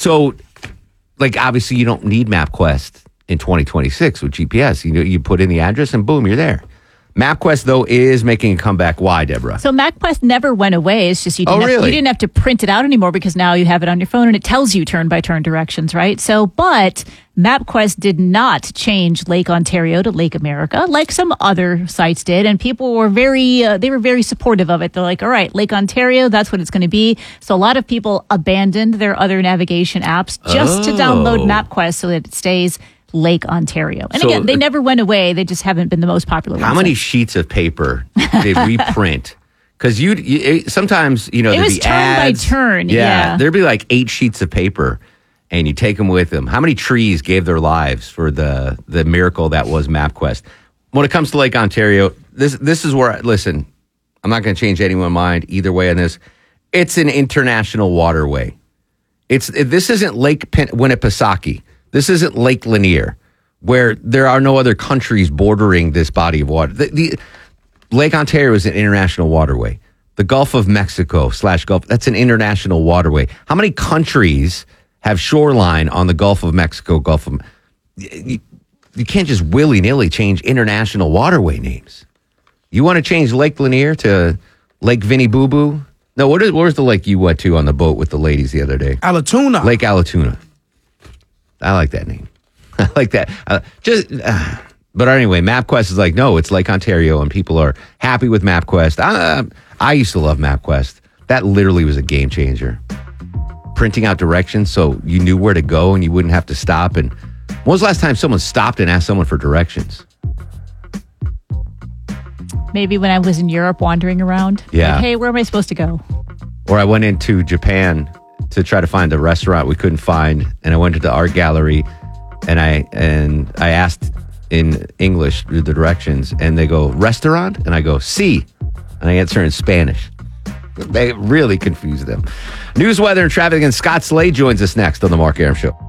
So, like, obviously, you don't need MapQuest in 2026 with GPS. You put in the address and boom, you're there. MapQuest, though, is making a comeback. Why, Deborah? So MapQuest never went away. It's just you didn't have to print it out anymore because now you have it on your phone and it tells you turn-by-turn directions, right? So, but MapQuest did not change Lake Ontario to Lake America like some other sites did, and people were very supportive of it. They're like, all right, Lake Ontario, that's what it's going to be. So a lot of people abandoned their other navigation apps just to download MapQuest so that it stays Lake Ontario. And again, they never went away. They just haven't been the most popular ones. How many sheets of paper did we print? Because sometimes, it was turn ads, by turn. Yeah. There'd be like 8 sheets of paper and you take them with them. How many trees gave their lives for the miracle that was MapQuest? When it comes to Lake Ontario, this is where, listen, I'm not going to change anyone's mind either way on this. It's an international waterway. This isn't Lake Winnipesaukee. This isn't Lake Lanier, where there are no other countries bordering this body of water. The Lake Ontario is an international waterway. The Gulf of Mexico / Gulf, that's an international waterway. How many countries have shoreline on the Gulf of Mexico, You can't just willy-nilly change international waterway names. You want to change Lake Lanier to Lake Vinnie Boo Boo? No, where's the lake you went to on the boat with the ladies the other day? Allatoona. Lake Allatoona. I like that name. I like that. But anyway, MapQuest is like, no, it's Lake Ontario, and people are happy with MapQuest. I used to love MapQuest. That literally was a game changer. Printing out directions so you knew where to go and you wouldn't have to stop. And when was the last time someone stopped and asked someone for directions? Maybe when I was in Europe wandering around. Yeah. Like, hey, where am I supposed to go? Or I went into Japan to try to find a restaurant we couldn't find, and I went to the art gallery, and I asked in English the directions, and they go, restaurant? And I go, si. And I answer in Spanish. They really confused them. News, weather, and traffic, and Scott Slade joins us next on The Mark Arum Show.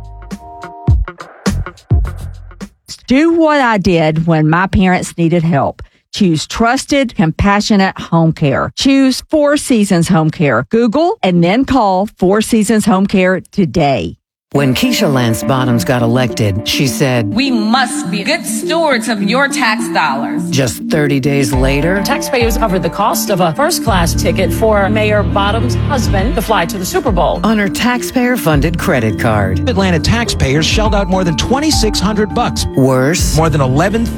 Do what I did when my parents needed help. Choose trusted, compassionate home care. Choose Four Seasons Home Care. Google and then call Four Seasons Home Care today. When Keisha Lance Bottoms got elected, she said, "We must be good stewards of your tax dollars." Just 30 days later, taxpayers covered the cost of a first-class ticket for Mayor Bottoms' husband to fly to the Super Bowl on her taxpayer-funded credit card. Atlanta taxpayers shelled out more than $2,600. Worse, more than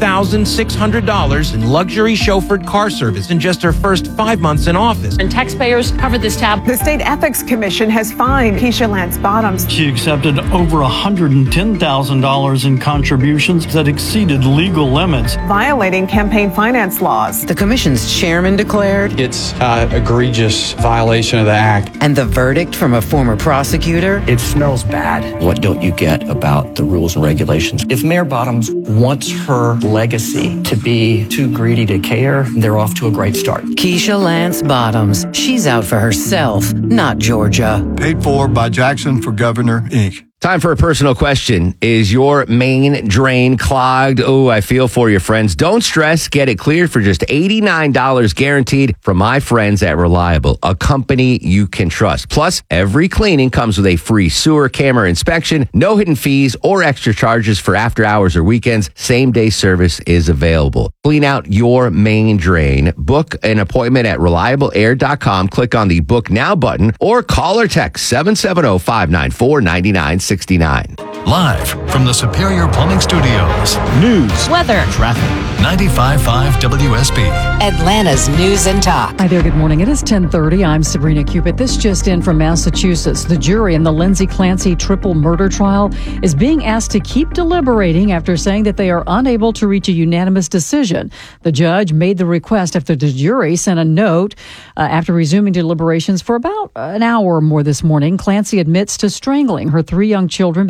$11,600 in luxury chauffeured car service in just her first 5 months in office. And taxpayers covered this tab. The State Ethics Commission has fined Keisha Lance Bottoms. She accepted over $110,000 in contributions that exceeded legal limits, violating campaign finance laws. The commission's chairman declared it's an egregious violation of the act. And the verdict from a former prosecutor? It smells bad. What don't you get about the rules and regulations? If Mayor Bottoms wants her legacy to be too greedy to care, they're off to a great start. Keisha Lance Bottoms. She's out for herself, not Georgia. Paid for by Jackson for Governor, Inc. Time for a personal question. Is your main drain clogged? Oh, I feel for you, friends. Don't stress. Get it cleared for just $89 guaranteed from my friends at Reliable, a company you can trust. Plus, every cleaning comes with a free sewer camera inspection, no hidden fees or extra charges for after hours or weekends. Same-day service is available. Clean out your main drain. Book an appointment at reliableair.com. Click on the Book Now button or call or text 770-594-9969. Live from the Superior Plumbing Studios. News, weather, traffic. 95.5 WSB. Atlanta's News and Talk. Hi there, good morning. It is 10:30. I'm Sabrina Cupid. This just in from Massachusetts. The jury in the Lindsay Clancy triple murder trial is being asked to keep deliberating after saying that they are unable to reach a unanimous decision. The judge made the request after the jury sent a note after resuming deliberations for about an hour or more this morning. Clancy admits to strangling her 3 young children back in 2016.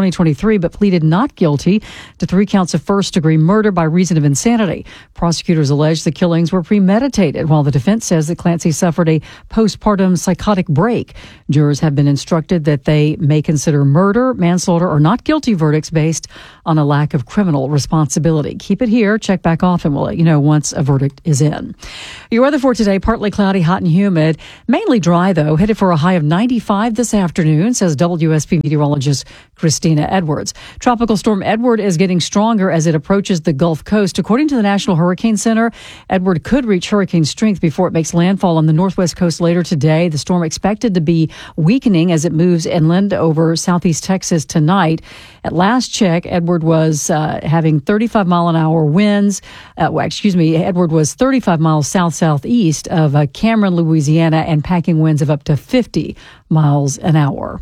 2023, but pleaded not guilty to 3 counts of first-degree murder by reason of insanity. Prosecutors allege the killings were premeditated, while the defense says that Clancy suffered a postpartum psychotic break. Jurors have been instructed that they may consider murder, manslaughter, or not guilty verdicts based on a lack of criminal responsibility. Keep it here. Check back often. We'll let you know once a verdict is in. Your weather for today, partly cloudy, hot and humid. Mainly dry, though. Headed for a high of 95 this afternoon, says WSB meteorologist Christina Edwards. Tropical storm Edward is getting stronger as it approaches the Gulf Coast. According to the National Hurricane Center, Edward could reach hurricane strength before it makes landfall on the northwest coast later today. The storm expected to be weakening as it moves inland over southeast Texas tonight. At last check, Edward was having 35-mile-an-hour winds. Edward was 35 miles south-southeast of Cameron, Louisiana, and packing winds of up to 50 miles an hour.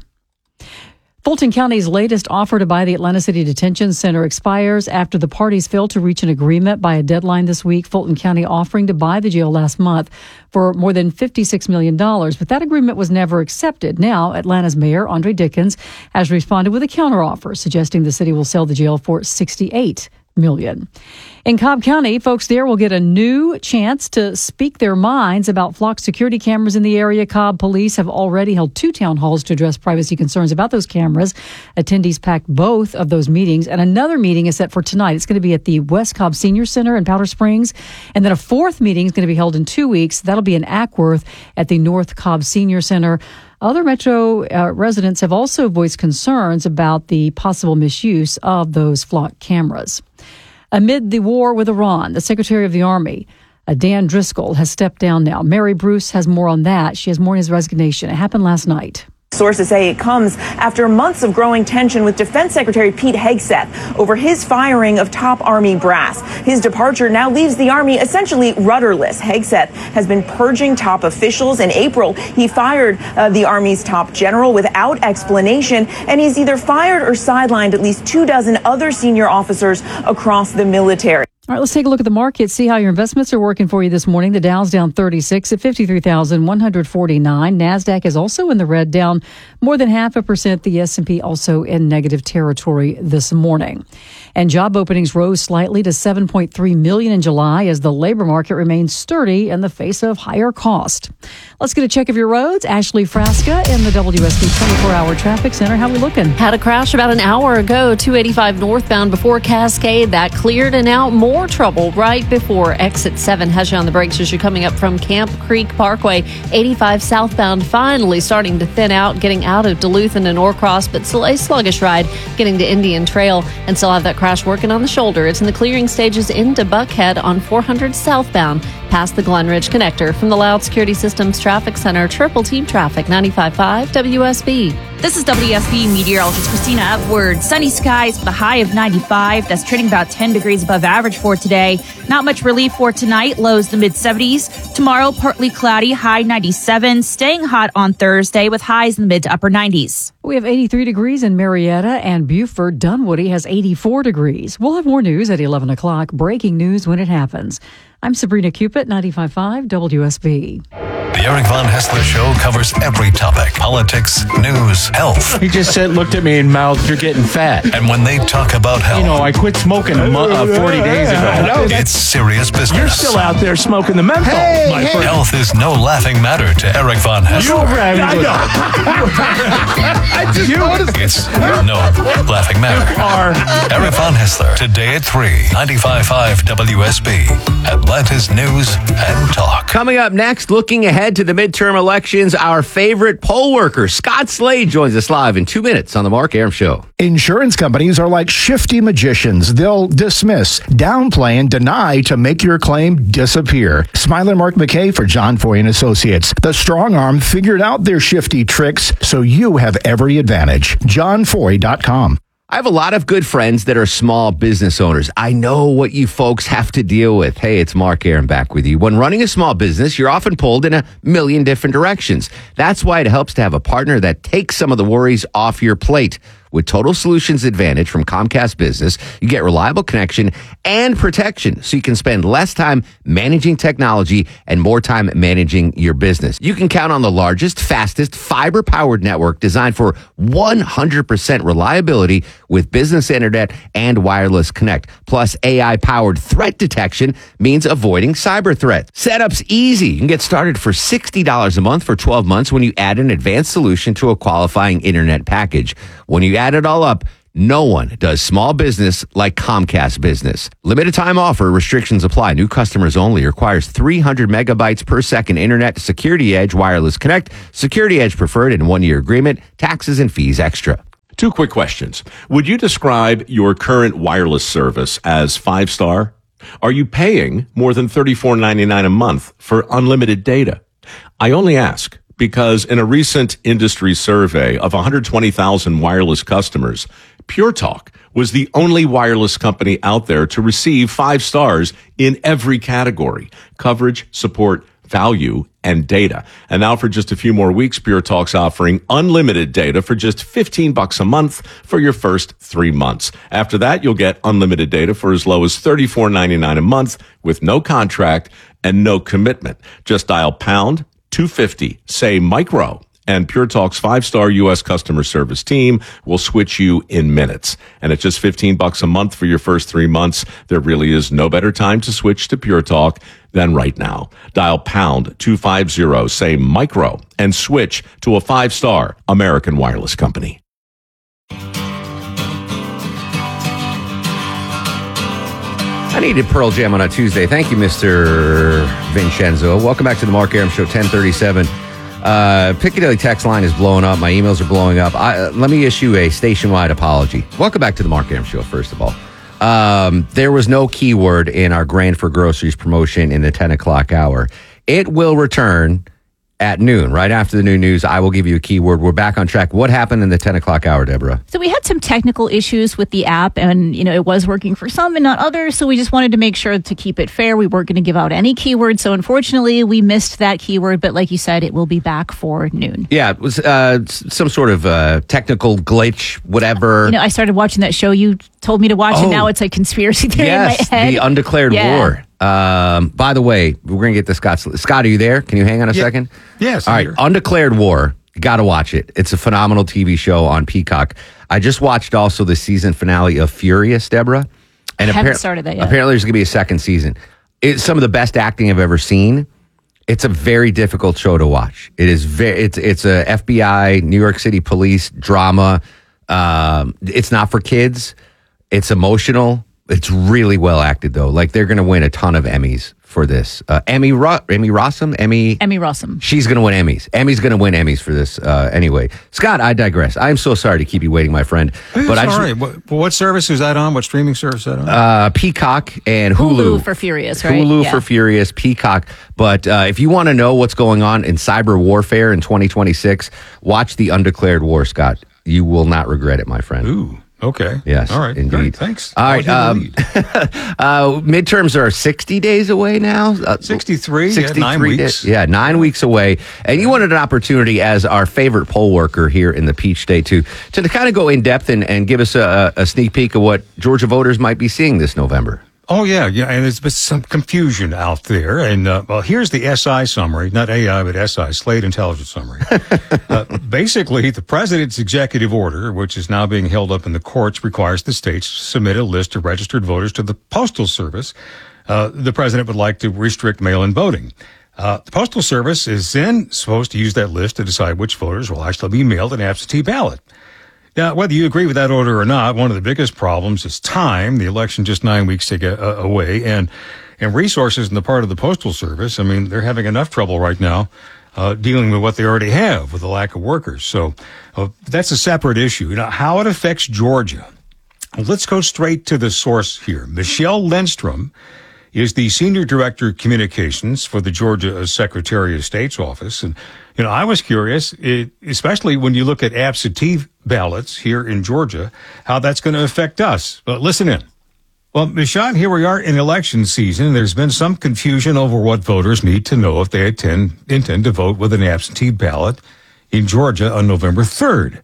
Fulton County's latest offer to buy the Atlanta City Detention Center expires after the parties failed to reach an agreement by a deadline this week. Fulton County offering to buy the jail last month for more than $56 million, but that agreement was never accepted. Now, Atlanta's Mayor Andre Dickens has responded with a counteroffer, suggesting the city will sell the jail for $68 million. In Cobb County, folks there will get a new chance to speak their minds about flock security cameras in the area. Cobb police have already held 2 town halls to address privacy concerns about those cameras. Attendees packed both of those meetings, and another meeting is set for tonight. It's going to be at the West Cobb Senior Center in Powder Springs, and then a 4th meeting is going to be held in 2 weeks. That'll be in Ackworth at the North Cobb Senior Center. Other Metro residents have also voiced concerns about the possible misuse of those flock cameras. Amid the war with Iran, the Secretary of the Army, Dan Driscoll, has stepped down now. Mary Bruce has more on that. She has more on his resignation. It happened last night. Sources say it comes after months of growing tension with Defense Secretary Pete Hegseth over his firing of top Army brass. His departure now leaves the Army essentially rudderless. Hegseth has been purging top officials. In April, he fired the Army's top general without explanation, and he's either fired or sidelined at least 24 other senior officers across the military. All right, let's take a look at the market, see how your investments are working for you this morning. The Dow's down 36 at 53,149. NASDAQ is also in the red, down more than 0.5%. The S&P also in negative territory this morning. And job openings rose slightly to 7.3 million in July as the labor market remains sturdy in the face of higher cost. Let's get a check of your roads. Ashley Frasca in the WSB 24-hour traffic center. How are we looking? Had a crash about an hour ago, 285 northbound before Cascade. That cleared, and now more trouble right before exit 7 has you on the brakes as you're coming up from Camp Creek Parkway. 85 southbound finally starting to thin out, getting out of Duluth into Norcross, but still a sluggish ride getting to Indian Trail, and still have that crash working on the shoulder. It's in the clearing stages into Buckhead on 400 southbound past the Glen Ridge connector. From the Loud Security Systems Traffic Center, Triple Team Traffic, 95.5 WSB. This is WSB meteorologist Christina Edwards. Sunny skies with a high of 95. That's trending about 10 degrees above average for today. Not much relief for tonight. Lows the mid-70s. Tomorrow, partly cloudy, high 97. Staying hot on Thursday with highs in the mid to upper 90s. We have 83 degrees in Marietta, and Buford. Dunwoody has 84 degrees. We'll have more news at 11 o'clock. Breaking news when it happens. I'm Sabrina Cupid, 95.5 WSB. The Eric Von Haessler Show covers every topic: politics, news, health. He just looked at me and mouthed, "You're getting fat." And when they talk about health, I quit smoking 40 days ago. It's serious business. You're still out there smoking the menthol, my friend. Health is no laughing matter to Eric Von Haessler. I just noticed. It's no laughing matter. Eric Von Haessler, today at 3, 95.5 WSB, Atlanta's News and Talk. Coming up next, looking ahead to the midterm elections, our favorite poll worker, Scott Slade, joins us live in 2 minutes on the Mark Arum Show. Insurance companies are like shifty magicians. They'll dismiss, downplay, and deny to make your claim disappear. Smiler Mark McKay for John Foy & Associates. The strong arm figured out their shifty tricks, so you have every advantage. JohnFoy.com. I have a lot of good friends that are small business owners. I know what you folks have to deal with. Hey, it's Mark Arum back with you. When running a small business, you're often pulled in a million different directions. That's why it helps to have a partner that takes some of the worries off your plate. With Total Solutions Advantage from Comcast Business, you get reliable connection and protection so you can spend less time managing technology and more time managing your business. You can count on the largest, fastest, fiber-powered network designed for 100% reliability with business internet and wireless connect. Plus, AI-powered threat detection means avoiding cyber threats. Setup's easy. You can get started for $60 a month for 12 months when you add an advanced solution to a qualifying internet package. When you add it all up, no one does small business like Comcast Business. Limited time offer. Restrictions apply. New customers only. Requires 300 megabytes per second internet. Security Edge Wireless Connect. Security Edge preferred in 1-year agreement. Taxes and fees extra. 2 quick questions. Would you describe your current wireless service as 5-star? Are you paying more than $34.99 a month for unlimited data? I only ask because in a recent industry survey of 120,000 wireless customers, Pure Talk was the only wireless company out there to receive 5 stars in every category: coverage, support, value, and data. And now for just a few more weeks, Pure Talk's offering unlimited data for just $15 a month for your first 3 months. After that, you'll get unlimited data for as low as $34.99 a month with no contract and no commitment. Just dial pound 250, say micro, and Pure Talk's 5-star U.S. customer service team will switch you in minutes. And at just $15 a month for your first 3 months, there really is no better time to switch to Pure Talk than right now. Dial pound 250, say micro, and switch to a 5-star American wireless company. I needed Pearl Jam on a Tuesday. Thank you, Mr. Vincenzo. Welcome back to the Mark Arum Show, 1037. Piccadilly text line is blowing up. My emails are blowing up. Let me issue a station-wide apology. Welcome back to the Mark Arum Show, first of all. There was no keyword in our Grand for Groceries promotion in the 10 o'clock hour. It will return at noon, right after the noon news. I will give you a keyword. We're back on track. What happened in the 10 o'clock hour, Deborah? So we had some technical issues with the app, and it was working for some and not others. So we just wanted to make sure to keep it fair. We weren't going to give out any keywords. So unfortunately, we missed that keyword. But like you said, it will be back for noon. Yeah, it was some sort of technical glitch, whatever. I started watching that show you told me to watch, and now it's a conspiracy theory in my head. The Undeclared War. By the way, we're going to get to Scott. Scott, are you there? Can you hang on a second? Yes. All right. Undeclared War. You got to watch it. It's a phenomenal TV show on Peacock. I just watched also the season finale of Furious, Deborah. And I haven't started that yet. Apparently there's going to be a second season. It's some of the best acting I've ever seen. It's a very difficult show to watch. It is it's a FBI, New York City police drama. It's not for kids. It's emotional. It's really well acted, though. Like, they're going to win a ton of Emmys for this. Emmy Rossum. She's going to win Emmys. Emmy's going to win Emmys for this anyway. Scott, I digress. I'm so sorry to keep you waiting, my friend. But all right. What service is that on? What streaming service is that on? Peacock and Hulu. Hulu for Furious, right? Hulu for Furious, Peacock. But if you want to know what's going on in cyber warfare in 2026, watch the Undeclared War, Scott. You will not regret it, my friend. Ooh. Okay. Yes. All right. Indeed. Great. Thanks. All right. Midterms are 60 days away now. 63. 63 9 weeks. 9 weeks away. And you wanted an opportunity as our favorite poll worker here in the Peach State to kind of go in depth and give us a sneak peek of what Georgia voters might be seeing this November. Oh, yeah. And there's been some confusion out there. And, here's the SI summary, not AI, but SI, Slate Intelligence Summary. Basically, the president's executive order, which is now being held up in the courts, requires the states to submit a list of registered voters to the Postal Service. The president would like to restrict mail-in voting. The Postal Service is then supposed to use that list to decide which voters will actually be mailed an absentee ballot. Now, whether you agree with that order or not, one of the biggest problems is time. The election just 9 weeks away, and resources in the part of the Postal Service. I mean, they're having enough trouble right now dealing with what they already have with the lack of workers. So that's a separate issue. How it affects Georgia. Let's go straight to the source here. Michelle Lindstrom is the Senior Director of Communications for the Georgia Secretary of State's office. And, I was curious, especially when you look at absentee ballots here in Georgia, how that's going to affect us. But listen in. Well, Michelle, here we are in election season. There's been some confusion over what voters need to know if they intend to vote with an absentee ballot in Georgia on November 3rd.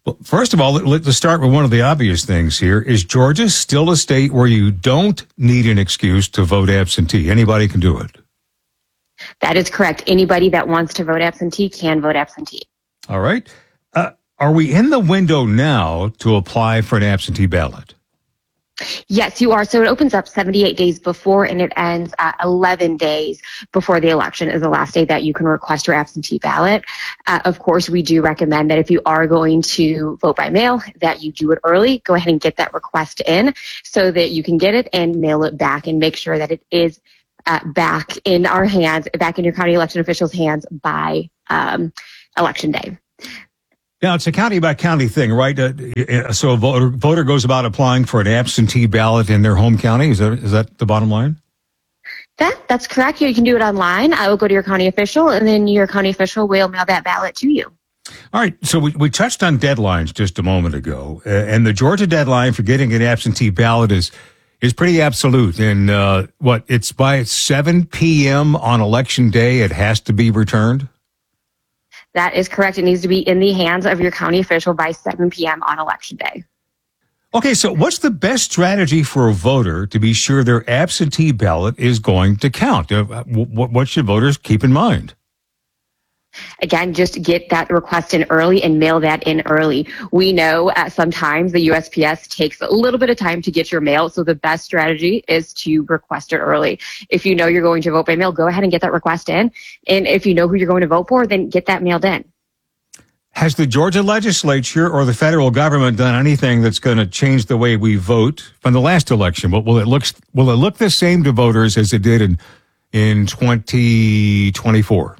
Well, first of all, let's start with one of the obvious things here. Is Georgia still a state where you don't need an excuse to vote absentee? Anybody can do it. That is correct. Anybody that wants to vote absentee can vote absentee. All right. Are we in the window now to apply for an absentee ballot? Yes, you are. So it opens up 78 days before and it ends 11 days before the election is the last day that you can request your absentee ballot. Of course, we do recommend that if you are going to vote by mail, that you do it early. Go ahead and get that request in so that you can get it and mail it back and make sure that it is back in our hands, back in your county election officials' hands by election day. Now, it's a county-by-county thing, right? So a voter goes about applying for an absentee ballot in their home county. Is that the bottom line? That's correct. You can do it online. I will go to your county official, and then your county official will mail that ballot to you. All right. So we touched on deadlines just a moment ago, and the Georgia deadline for getting an absentee ballot is pretty absolute. And it's by 7 p.m. on election day. It has to be returned. That is correct. It needs to be in the hands of your county official by 7 p.m. on election day. Okay, so what's the best strategy for a voter to be sure their absentee ballot is going to count? What should voters keep in mind? Again, just get that request in early and mail that in early. We know sometimes the USPS takes a little bit of time to get your mail, so the best strategy is to request it early. If you know you're going to vote by mail, go ahead and get that request in. And if you know who you're going to vote for, then get that mailed in. Has the Georgia legislature or the federal government done anything that's going to change the way we vote from the last election? Will it look the same to voters as it did in 2024?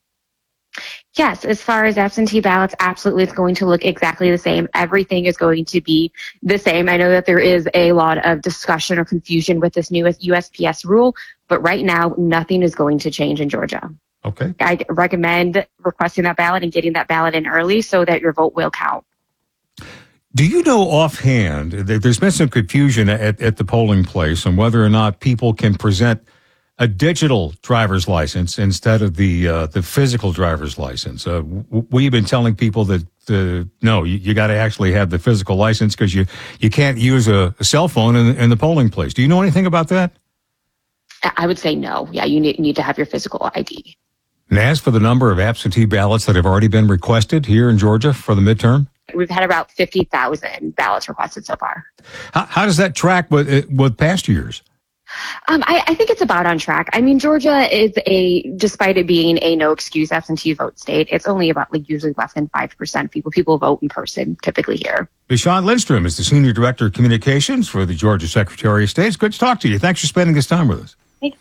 Yes, as far as absentee ballots, absolutely it's going to look exactly the same. Everything is going to be the same. I know that there is a lot of discussion or confusion with this new USPS rule, but right now, nothing is going to change in Georgia. Okay. I recommend requesting that ballot and getting that ballot in early so that your vote will count. Do you know offhand, there's been some confusion at the polling place on whether or not people can present a digital driver's license instead of the physical driver's license. We've been telling people that no, you got to actually have the physical license because you can't use a cell phone in the polling place. Do you know anything about that? I would say no. Yeah, you need to have your physical ID. And as for the number of absentee ballots that have already been requested here in Georgia for the midterm? We've had about 50,000 ballots requested so far. How does that track with past years? I think it's about on track. I mean, Georgia is despite it being a no excuse absentee vote state, it's only about usually less than 5% people vote in person typically here. Deshaun Lindstrom is the Senior Director of Communications for the Georgia Secretary of State. It's good to talk to you. Thanks for spending this time with us.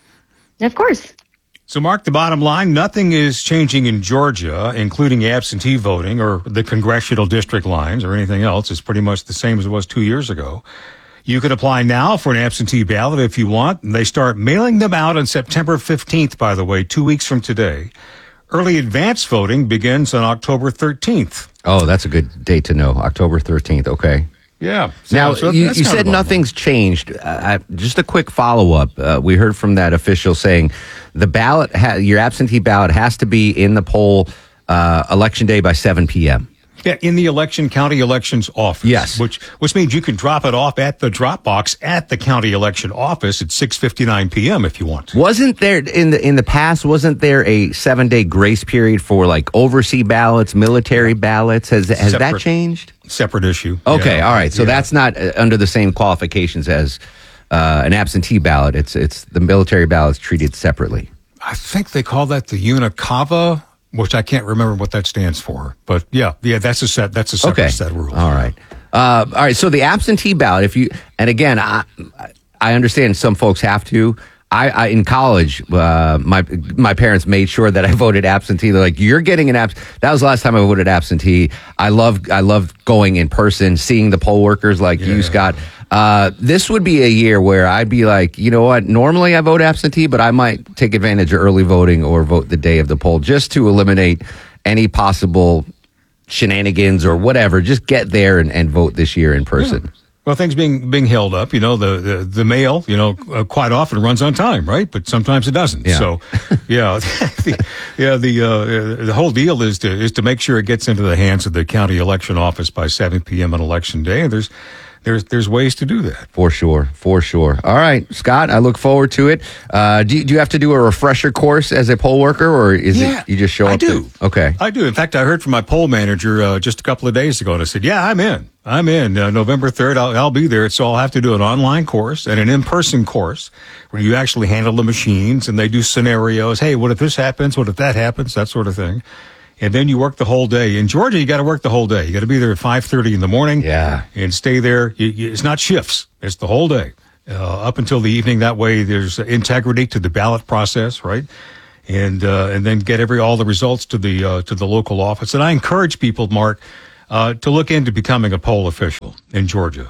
Of course. So, Mark, the bottom line, nothing is changing in Georgia, including absentee voting or the congressional district lines or anything else. It's pretty much the same as it was 2 years ago. You can apply now for an absentee ballot if you want. They start mailing them out on September 15th, by the way, 2 weeks from today. Early advance voting begins on October 13th. Oh, that's a good date to know, October 13th. Okay. Yeah. Now, you said nothing's changed. Just a quick follow-up. We heard from that official saying the ballot, your absentee ballot has to be in the poll election day by 7 p.m. Yeah, in the county elections office. Yes. Which means you can drop it off at the drop box at the county election office at 6:59 p.m. if you want. Wasn't there in the past, wasn't there a 7-day grace period for like overseas ballots, military ballots? Has that changed? Separate issue. Okay, all right. So that's not under the same qualifications as an absentee ballot. It's the military ballot's treated separately. I think they call that the UNICAVA, which I can't remember what that stands for, but yeah, that's a separate set of rules. All right. So the absentee ballot, and again, I understand some folks have to. I in college, my parents made sure that I voted absentee. They're like, "You're getting an absentee." That was the last time I voted absentee. I love going in person, seeing the poll workers like you, Scott. This would be a year where I'd be like, you know what? Normally I vote absentee, but I might take advantage of early voting or vote the day of the poll just to eliminate any possible shenanigans or whatever. Just get there and vote this year in person. Well, things being held up, the mail, quite often runs on time, right? But sometimes it doesn't. Yeah. So, the whole deal is to make sure it gets into the hands of the county election office by 7 p.m. on election day. And there's ways to do that. For sure. All right, Scott, I look forward to it. Do you have to do a refresher course as a poll worker, or is it you just show up? I do. Okay. I do. In fact, I heard from my poll manager just a couple of days ago, and I said, I'm in. November 3rd, I'll be there. So I'll have to do an online course and an in-person course where you actually handle the machines and they do scenarios. Hey, what if this happens? What if that happens? That sort of thing. And then you work the whole day. In Georgia, you got to work the whole day. You got to be there at 5:30 in the morning. Yeah. And stay there. It's not shifts. It's the whole day, up until the evening. That way there's integrity to the ballot process, right? And then get all the results to the local office. And I encourage people, Mark, to look into becoming a poll official in Georgia.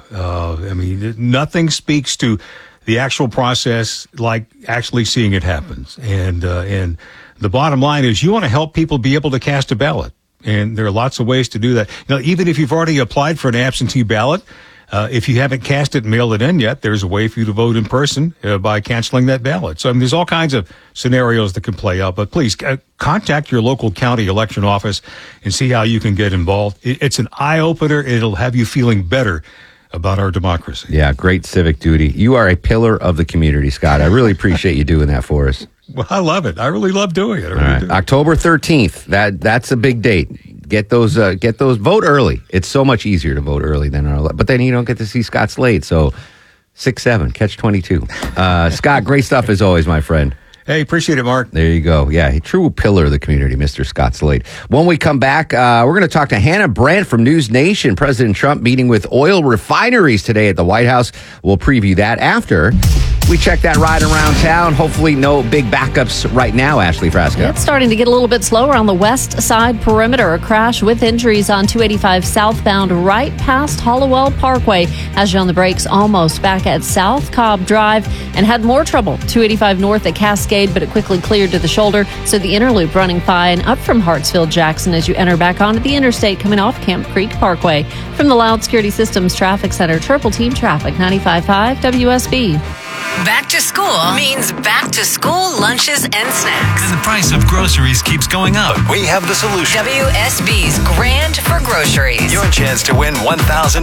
Nothing speaks to the actual process like actually seeing it happen. And the bottom line is you want to help people be able to cast a ballot. And there are lots of ways to do that. Even if you've already applied for an absentee ballot, if you haven't cast it and mailed it in yet, there's a way for you to vote in person by canceling that ballot. So there's all kinds of scenarios that can play out. But please contact your local county election office and see how you can get involved. It's an eye-opener. It'll have you feeling better about our democracy. Yeah, great civic duty. You are a pillar of the community, Scott. I really appreciate you doing that for us. Well, I love it. I really love doing it. All right. October 13th. That's a big date. Get those vote early. It's so much easier to vote early than but then you don't get to see Scott Slade. So 6-7, catch 22. Scott, great stuff as always, my friend. Hey, appreciate it, Mark. There you go. Yeah, a true pillar of the community, Mr. Scott Slade. When we come back, we're going to talk to Hannah Brandt from News Nation. President Trump meeting with oil refineries today at the White House. We'll preview that after we check that ride around town. Hopefully no big backups right now, Ashley Frasca. It's starting to get a little bit slower on the west side perimeter. A crash with injuries on 285 southbound right past Hollowell Parkway. Has you on the brakes almost back at South Cobb Drive, and had more trouble 285 north at Cascade, but it quickly cleared to the shoulder. So the inner loop running fine up from Hartsfield Jackson as you enter back onto the interstate coming off Camp Creek Parkway. From the Loud Security Systems Traffic Center, Triple Team Traffic, 95.5 WSB. Back to school means back to school lunches and snacks. And the price of groceries keeps going up. We have the solution. WSB's Grand for Groceries. Your chance to win $1,000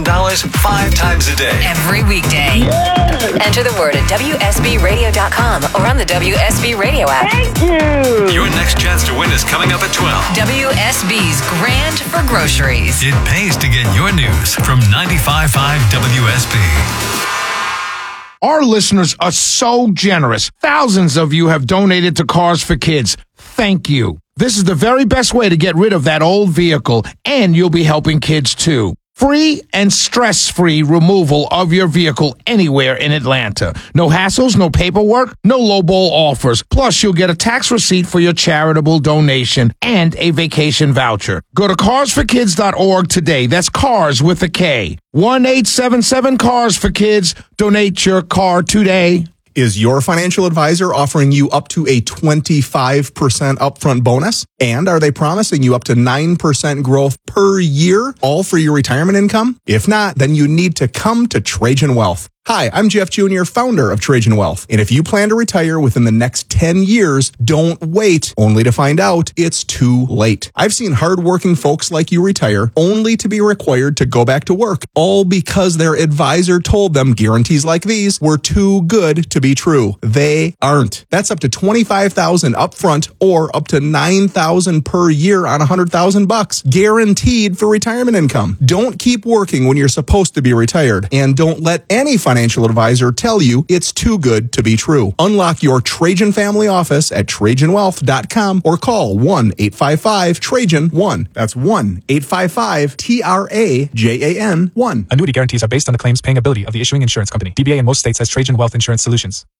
5 times a day. Every weekday. Yes! Enter the word at WSBradio.com or on the WSB Radio app. Thank you. Your next chance to win is coming up at 12. WSB's Grand for Groceries. It pays to get your news from 95.5 WSB. Our listeners are so generous. Thousands of you have donated to Cars for Kids. Thank you. This is the very best way to get rid of that old vehicle, and you'll be helping kids too. Free and stress-free removal of your vehicle anywhere in Atlanta. No hassles, no paperwork, no lowball offers. Plus, you'll get a tax receipt for your charitable donation and a vacation voucher. Go to carsforkids.org today. That's cars with a K. 1-877-CARS-FOR-KIDS. Donate your car today. Is your financial advisor offering you up to a 25% upfront bonus? And are they promising you up to 9% growth per year, all for your retirement income? If not, then you need to come to Trajan Wealth. Hi, I'm Jeff Jr., founder of Trajan Wealth. And if you plan to retire within the next 10 years, don't wait only to find out it's too late. I've seen hardworking folks like you retire only to be required to go back to work, all because their advisor told them guarantees like these were too good to be true. They aren't. That's up to $25,000 upfront or up to $9,000 per year on $100,000, guaranteed for retirement income. Don't keep working when you're supposed to be retired, and don't let any financial advisor tell you it's too good to be true. Unlock your Trajan family office at TrajanWealth.com or call 1-855-TRAJAN-1. That's 1-855-TRAJAN-1. Annuity guarantees are based on the claims paying ability of the issuing insurance company. DBA in most states has Trajan Wealth Insurance Solutions.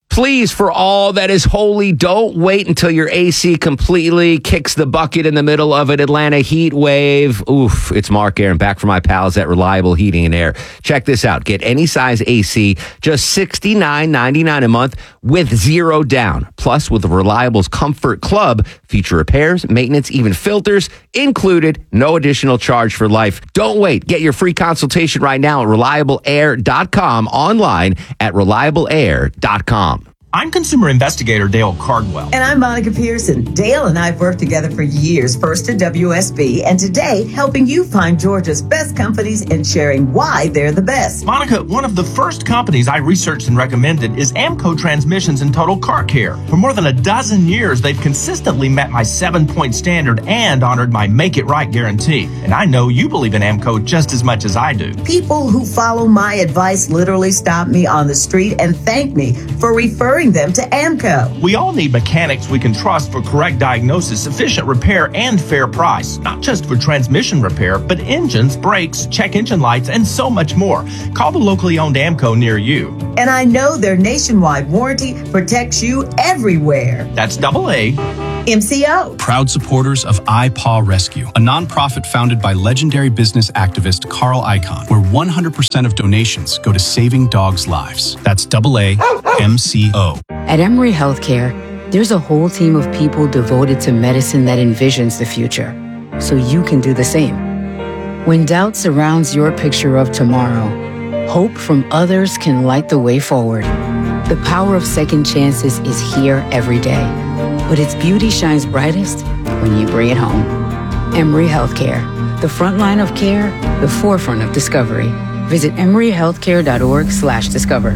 Please, for all that is holy, don't wait until your AC completely kicks the bucket in the middle of an Atlanta heat wave. Oof, it's Mark Aaron back from my pals at Reliable Heating and Air. Check this out. Get any size AC, just $69.99 a month with zero down. Plus, with the Reliable's Comfort Club, feature repairs, maintenance, even filters included. No additional charge for life. Don't wait. Get your free consultation right now at ReliableAir.com, online at ReliableAir.com. I'm consumer investigator Dale Cardwell. And I'm Monica Pearson. Dale and I have worked together for years, first at WSB, and today helping you find Georgia's best companies and sharing why they're the best. Monica, one of the first companies I researched and recommended is Amco Transmissions and Total Car Care. For more than a dozen years, they've consistently met my 7-point standard and honored my Make It Right guarantee. And I know you believe in Amco just as much as I do. People who follow my advice literally stop me on the street and thank me for referring them to Amco. We all need mechanics we can trust for correct diagnosis, efficient repair, and fair price. Not just for transmission repair, but engines, brakes, check engine lights, and so much more. Call the locally owned Amco near you. And I know their nationwide warranty protects you everywhere. That's AA. MCO. Proud supporters of iPaw Rescue, a nonprofit founded by legendary business activist Carl Icahn, where 100% of donations go to saving dogs' lives. That's AA MCO. At Emory Healthcare, there's a whole team of people devoted to medicine that envisions the future, so you can do the same. When doubt surrounds your picture of tomorrow, hope from others can light the way forward. The power of second chances is here every day, but its beauty shines brightest when you bring it home. Emory Healthcare, the front line of care, the forefront of discovery. Visit emoryhealthcare.org/discover.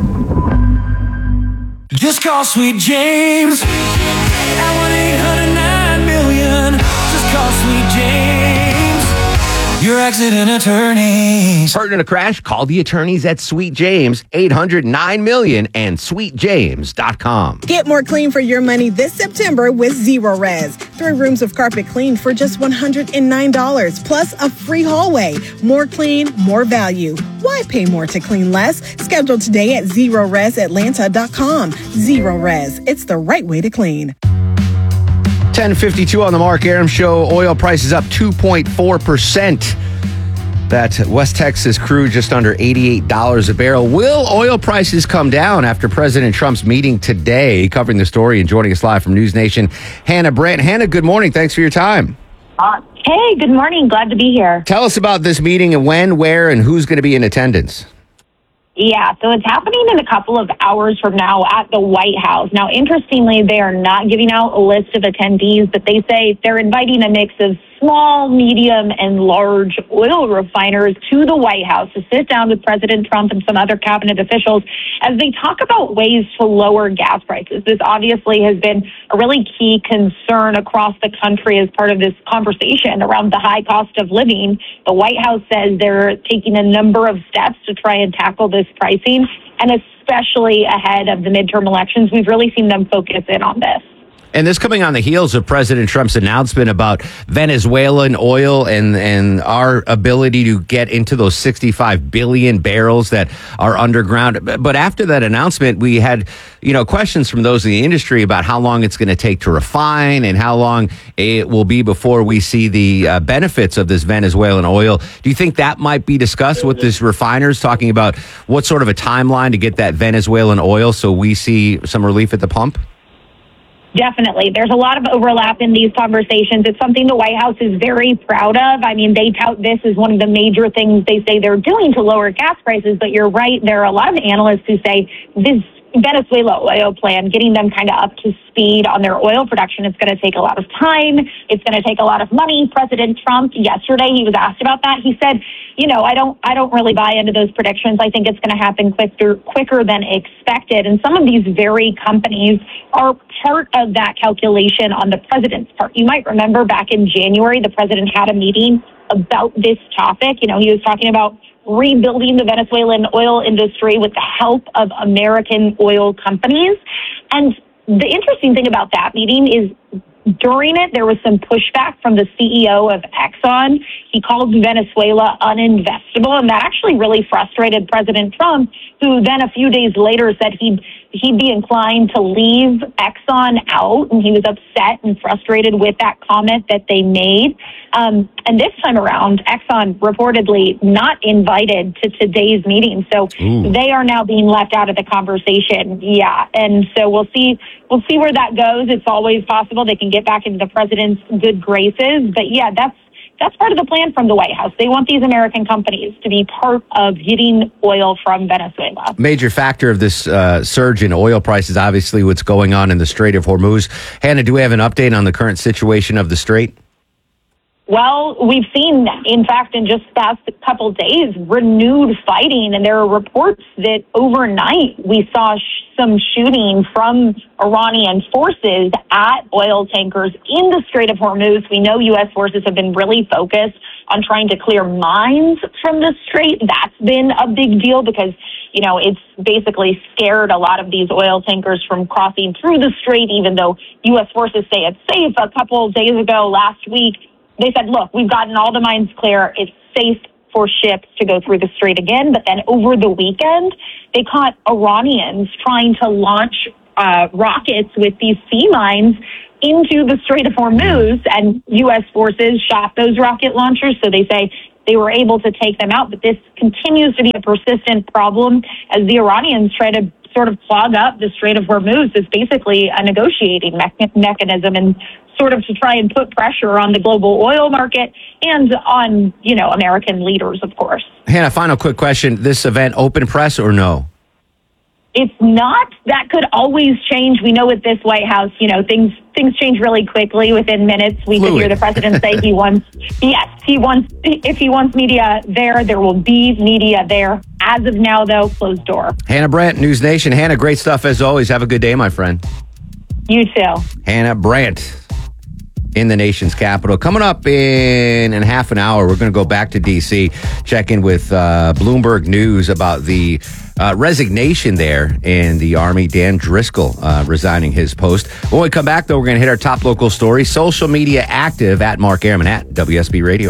Just call Sweet James at 1-800-9-million. Just call Sweet James, your accident attorneys. Hurt in a crash? Call the attorneys at Sweet James, 800-9-million, and sweetjames.com. Get more clean for your money this September with Zero Res. 3 rooms of carpet cleaned for just $109, plus a free hallway. More clean, more value. Why pay more to clean less? Schedule today at ZeroResAtlanta.com. Zero Res. It's the right way to clean. 10:52 on the Mark Arum Show. Oil prices up 2.4%. That West Texas crude just under $88 a barrel. Will oil prices come down after President Trump's meeting today? Covering the story and joining us live from News Nation, Hannah Brandt. Hannah, good morning. Thanks for your time. Hey, good morning. Glad to be here. Tell us about this meeting and when, where, and who's going to be in attendance. Yeah, so it's happening in a couple of hours from now at the White House. Now, interestingly, they are not giving out a list of attendees, but they say they're inviting a mix of small, medium, and large oil refiners to the White House to sit down with President Trump and some other cabinet officials as they talk about ways to lower gas prices. This obviously has been a really key concern across the country as part of this conversation around the high cost of living. The White House says they're taking a number of steps to try and tackle this pricing, and especially ahead of the midterm elections, we've really seen them focus in on this. And this coming on the heels of President Trump's announcement about Venezuelan oil and our ability to get into those 65 billion barrels that are underground. But after that announcement, we had, questions from those in the industry about how long it's going to take to refine and how long it will be before we see the benefits of this Venezuelan oil. Do you think that might be discussed with these refiners, talking about what sort of a timeline to get that Venezuelan oil so we see some relief at the pump? Definitely. There's a lot of overlap in these conversations. It's something the White House is very proud of. I mean, they tout this as one of the major things they say they're doing to lower gas prices. But you're right. There are a lot of analysts who say this Venezuela oil plan, getting them kind of up to speed on their oil production, it's going to take a lot of time. It's going to take a lot of money. President Trump, yesterday, he was asked about that. He said, I don't really buy into those predictions. I think it's going to happen quicker than expected. And some of these very companies are part of that calculation on the president's part. You might remember back in January, the president had a meeting about this topic. He was talking about rebuilding the Venezuelan oil industry with the help of American oil companies. And the interesting thing about that meeting is During it, there was some pushback from the CEO of Exxon. He called Venezuela uninvestable, and that actually really frustrated President Trump, who then a few days later said he'd be inclined to leave Exxon out, and he was upset and frustrated with that comment that they made. And this time around, Exxon reportedly not invited to today's meeting, so they are now being left out of the conversation. Yeah, and so we'll see where that goes. It's always possible they can get back into the president's good graces, but yeah, that's part of the plan from the White House. They want these American companies to be part of getting oil from Venezuela. Major factor of this surge in oil prices, obviously, what's going on in the Strait of Hormuz. Hannah, do we have an update on the current situation of the Strait? Well, we've seen, in fact, in just the past couple days, renewed fighting, and there are reports that overnight we saw some shooting from Iranian forces at oil tankers in the Strait of Hormuz. We know U.S. forces have been really focused on trying to clear mines from the strait. That's been a big deal because, you know, it's basically scared a lot of these oil tankers from crossing through the strait, even though U.S. forces say it's safe. A couple of days ago, last week, they said, look, we've gotten all the mines clear. It's safe for ships to go through the strait again. But then over the weekend, they caught Iranians trying to launch rockets with these sea mines into the Strait of Hormuz, and U.S. forces shot those rocket launchers. So they say they were able to take them out. But this continues to be a persistent problem as the Iranians try to sort of clog up the Strait of Hormuz. Is basically a negotiating mechanism and sort of to try and put pressure on the global oil market and on, you know, American leaders, of course. Hannah, final quick question. This event open press or no? It's not. That could always change. We know with this White House, you know, things change really quickly within minutes. We could hear the president say if he wants media there will be media there. As of now, though, closed door. Hannah Brandt, News Nation. Hannah, great stuff as always. Have a good day, my friend. You too. Hannah Brandt in the nation's capital. Coming up in half an hour, we're going to go back to D.C., check in with Bloomberg News about the resignation there in the Army. Dan Driscoll resigning his post. When we come back, though, we're going to hit our top local story. Social media active at Mark Airman at WSB Radio.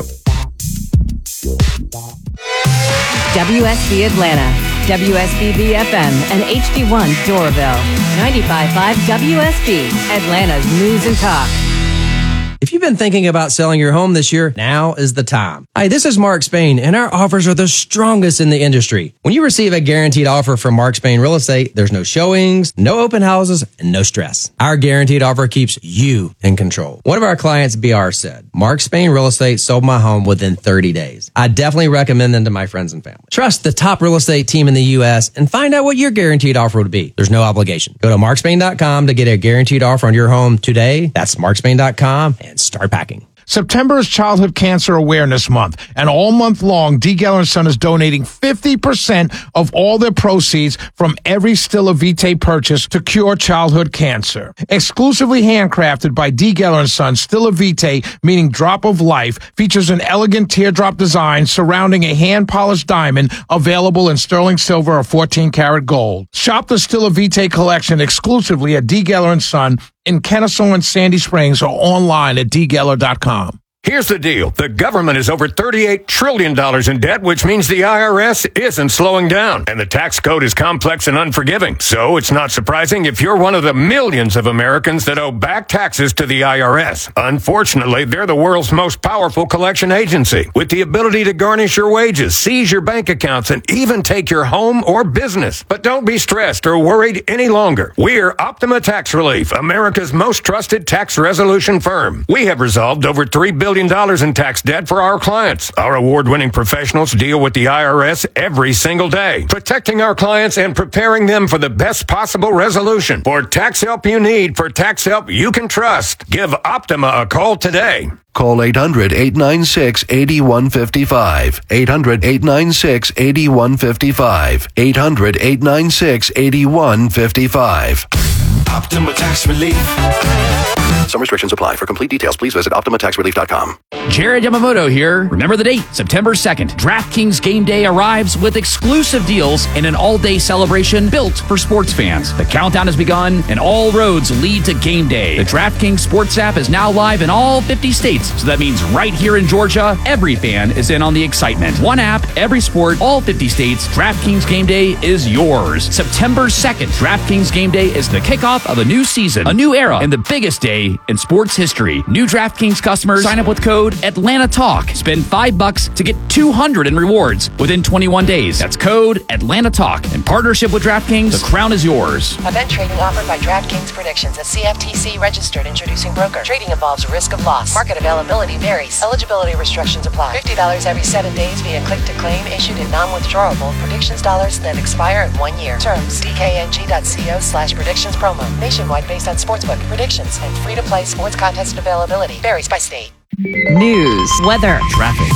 WSB Atlanta, WSB BFM, and HD1 Doraville. 95.5 WSB, Atlanta's News and Talk. If you've been thinking about selling your home this year, now is the time. Hi, this is Mark Spain, and our offers are the strongest in the industry. When you receive a guaranteed offer from Mark Spain Real Estate, there's no showings, no open houses, and no stress. Our guaranteed offer keeps you in control. One of our clients, BR, said, Mark Spain Real Estate sold my home within 30 days. I definitely recommend them to my friends and family. Trust the top real estate team in the U.S. and find out what your guaranteed offer would be. There's no obligation. Go to markspain.com to get a guaranteed offer on your home today. That's markspain.com. And start packing. September is Childhood Cancer Awareness Month, and all month long, D. Geller & Son is donating 50% of all their proceeds from every Stilla Vitae purchase to cure childhood cancer. Exclusively handcrafted by D. Geller & Son, Stilla Vitae, meaning drop of life, features an elegant teardrop design surrounding a hand-polished diamond available in sterling silver or 14-karat gold. Shop the Stilla Vitae collection exclusively at D. Geller & Son in Kennesaw and Sandy Springs or online at dgeller.com. Here's the deal. The government is over $38 trillion in debt, which means the IRS isn't slowing down. And the tax code is complex and unforgiving. So it's not surprising if you're one of the millions of Americans that owe back taxes to the IRS. Unfortunately, they're the world's most powerful collection agency, with the ability to garnish your wages, seize your bank accounts, and even take your home or business. But don't be stressed or worried any longer. We're Optima Tax Relief, America's most trusted tax resolution firm. We have resolved over $3 billion in tax debt for our clients. Our award-winning professionals deal with the IRS every single day, protecting our clients and preparing them for the best possible resolution. For tax help you need, for tax help you can trust, give Optima a call today. Call 800-896-8155. 800-896-8155. 800-896-8155. Optima Tax Relief. Some restrictions apply. For complete details, please visit OptimaTaxRelief.com. Jared Yamamoto here. Remember the date, September 2nd. DraftKings Game Day arrives with exclusive deals and an all-day celebration built for sports fans. The countdown has begun, and all roads lead to Game Day. The DraftKings Sports app is now live in all 50 states, so that means right here in Georgia, every fan is in on the excitement. One app, every sport, all 50 states. DraftKings Game Day is yours. September 2nd. DraftKings Game Day is the kickoff of a new season, a new era, and the biggest day in sports history. New DraftKings customers sign up with code Atlanta Talk. Spend $5 to get $200 in rewards within 21 days. That's code Atlanta Talk. In partnership with DraftKings, the crown is yours. Event trading offered by DraftKings Predictions, a CFTC registered introducing broker. Trading involves risk of loss. Market availability varies. Eligibility restrictions apply. $50 every 7 days via click to claim, issued in non-withdrawable predictions dollars that expire in 1 year. Terms dkng.co/predictions promo. Nationwide based on sportsbook predictions and free-to-play sports contest availability. Varies by state. News, weather, traffic.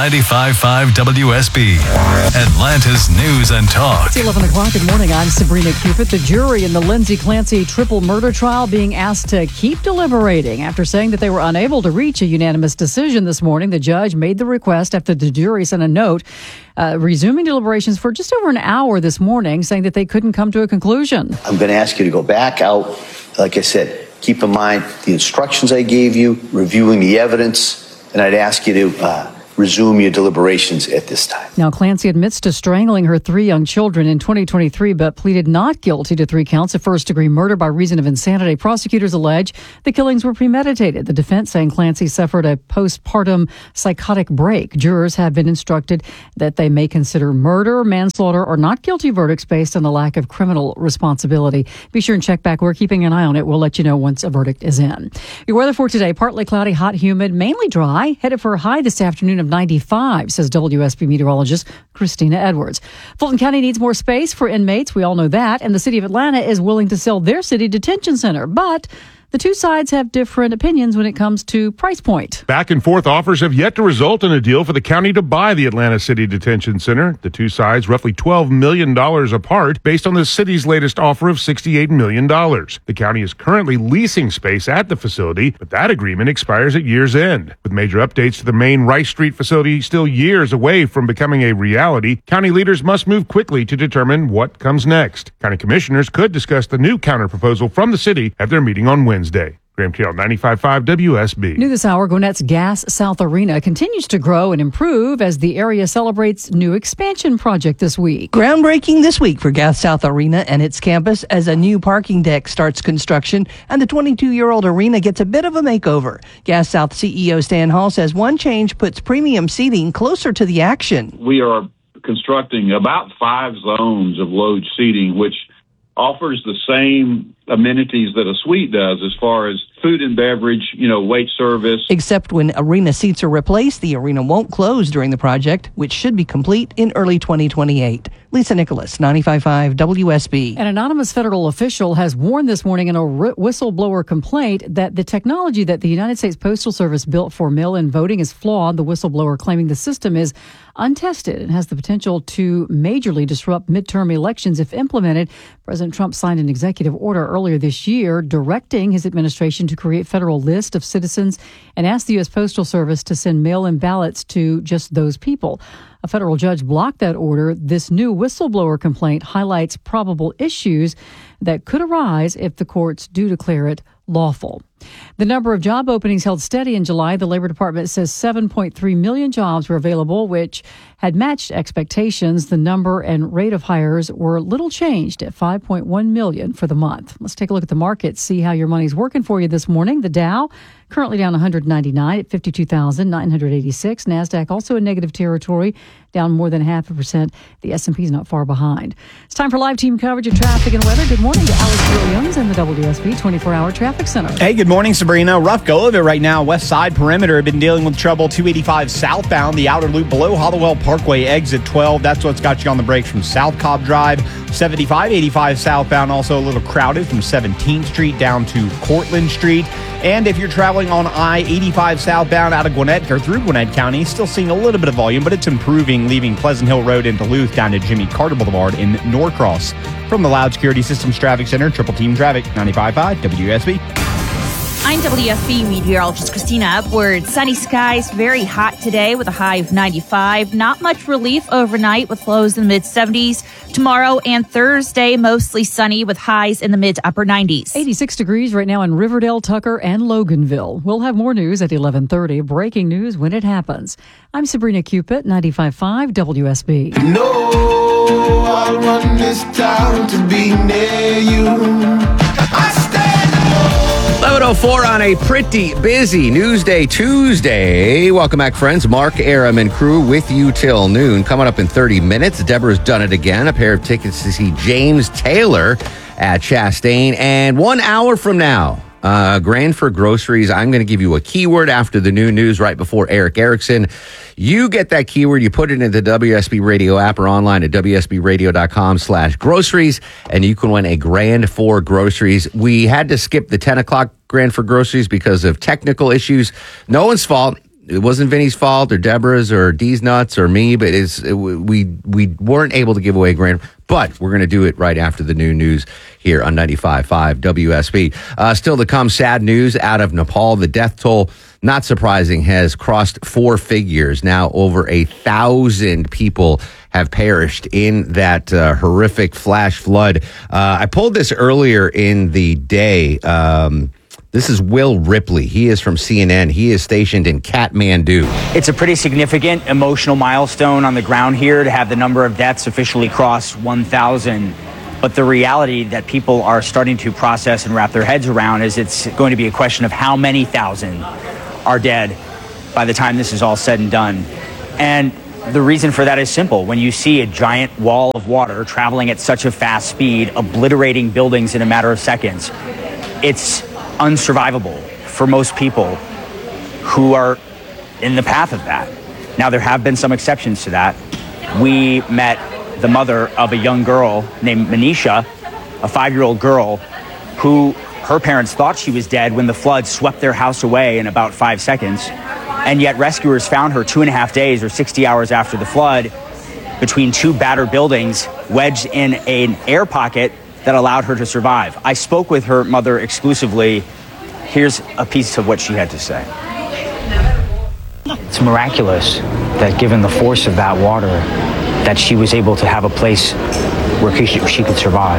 95.5 WSB, Atlanta's News and Talk. It's 11 o'clock. Good morning. I'm Sabrina Cupid. The jury in the Lindsay Clancy triple murder trial being asked to keep deliberating after saying that they were unable to reach a unanimous decision this morning. The judge made the request after the jury sent a note resuming deliberations for just over an hour this morning, saying that they couldn't come to a conclusion. I'm going to ask you to go back out. Like I said, keep in mind the instructions I gave you, reviewing the evidence, and I'd ask you to resume your deliberations at this time. Now, Clancy admits to strangling her 3 young children in 2023, but pleaded not guilty to 3 counts of first-degree murder by reason of insanity. Prosecutors allege the killings were premeditated. The defense saying Clancy suffered a postpartum psychotic break. Jurors have been instructed that they may consider murder, manslaughter, or not guilty verdicts based on the lack of criminal responsibility. Be sure and check back. We're keeping an eye on it. We'll let you know once a verdict is in. Your weather for today, partly cloudy, hot, humid, mainly dry. Headed for a high this afternoon of 95, says WSB meteorologist Christina Edwards. Fulton County needs more space for inmates. We all know that. And the city of Atlanta is willing to sell their city detention center. But the two sides have different opinions when it comes to price point. Back and forth offers have yet to result in a deal for the county to buy the Atlanta City Detention Center. The two sides roughly $12 million apart based on the city's latest offer of $68 million. The county is currently leasing space at the facility, but that agreement expires at year's end. With major updates to the main Rice Street facility still years away from becoming a reality, county leaders must move quickly to determine what comes next. County commissioners could discuss the new counterproposal from the city at their meeting on Wednesday. Graham Teal, 95.5 WSB. New this hour, Gwinnett's Gas South Arena continues to grow and improve as the area celebrates new expansion project this week. Groundbreaking this week for Gas South Arena and its campus as a new parking deck starts construction and the 22-year-old arena gets a bit of a makeover. Gas South CEO Stan Hall says one change puts premium seating closer to the action. We are constructing about 5 zones of load seating, which offers the same amenities that a suite does as far as food and beverage, wait service. Except when arena seats are replaced, the arena won't close during the project, which should be complete in early 2028. Lisa Nicholas, 95.5 WSB. An anonymous federal official has warned this morning in a whistleblower complaint that the technology that the United States Postal Service built for mail-in voting is flawed. The whistleblower claiming the system is untested and has the potential to majorly disrupt midterm elections if implemented. President Trump signed an executive order earlier this year directing his administration to create federal list of citizens and ask the U.S. Postal Service to send mail-in ballots to just those people. A federal judge blocked that order. This new whistleblower complaint highlights probable issues that could arise if the courts do declare it lawful. The number of job openings held steady in July. The Labor Department says 7.3 million jobs were available, which had matched expectations. The number and rate of hires were little changed at 5.1 million for the month. Let's take a look at the market, see how your money's working for you this morning. The Dow currently down 199 at 52,986. NASDAQ also in negative territory, down more than 0.5%. The S&P is not far behind. It's time for live team coverage of traffic and weather. Good morning to Alex Williams in the WSB 24-hour traffic center. Hey, good morning, Sabrina. Rough go of it right now. West side perimeter have been dealing with trouble. 285 southbound, the outer loop below Hollowell Parkway, exit 12. That's what's got you on the brakes from South Cobb Drive. 75, 85 southbound, also a little crowded from 17th Street down to Cortlandt Street. And if you're traveling on I-85 southbound out of Gwinnett or through Gwinnett County, still seeing a little bit of volume, but it's improving, leaving Pleasant Hill Road in Duluth down to Jimmy Carter Boulevard in Norcross. From the Loud Security Systems Traffic Center, Triple Team Traffic, 95.5 WSB. I'm WSB meteorologist Christina Upward. Sunny skies, very hot today with a high of 95. Not much relief overnight with lows in the mid-70s. Tomorrow and Thursday, mostly sunny with highs in the mid to upper 90s. 86 degrees right now in Riverdale, Tucker, and Loganville. We'll have more news at 11:30. Breaking news when it happens. I'm Sabrina Cupid, 95.5 WSB. No, I'll run this town to be near you. 11:04 on a pretty busy Newsday Tuesday. Welcome back, friends. Mark Aram and crew with you till noon. Coming up in 30 minutes, Deborah's done it again. A pair of tickets to see James Taylor at Chastain. And 1 hour from now, Grand for Groceries. I'm going to give you a keyword after the new news right before Eric Erickson. You get that keyword, you put it in the WSB Radio app or online at WSBradio.com/groceries, and you can win a Grand for Groceries. We had to skip the 10 o'clock Grand for Groceries because of technical issues. No one's fault. It wasn't Vinny's fault or Deborah's or D's Nuts or me, but we weren't able to give away a grand. But we're going to do it right after the new news here on 95.5 WSB. Still to come, sad news out of Nepal. The death toll, not surprising, has crossed 4 figures. Now over 1,000 people have perished in that horrific flash flood. I pulled this earlier in the day. This is Will Ripley. He is from CNN. He is stationed in Kathmandu. It's a pretty significant emotional milestone on the ground here to have the number of deaths officially cross 1,000. But the reality that people are starting to process and wrap their heads around is it's going to be a question of how many thousand are dead by the time this is all said and done. And the reason for that is simple. When you see a giant wall of water traveling at such a fast speed, obliterating buildings in a matter of seconds, it's unsurvivable for most people who are in the path of that. Now, there have been some exceptions to that. We met the mother of a young girl named Manisha, a 5-year-old girl who her parents thought she was dead when the flood swept their house away in about 5 seconds. And yet rescuers found her 2.5 days or 60 hours after the flood between 2 battered buildings, wedged in an air pocket that allowed her to survive. I spoke with her mother exclusively. Here's a piece of what she had to say. It's miraculous that given the force of that water, that she was able to have a place where she could survive.